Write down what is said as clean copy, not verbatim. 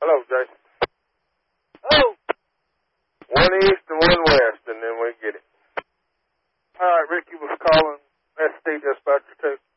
Hello, Jason. Oh. One east and one west, and then we get it. All right, Ricky was calling SD dispatcher too.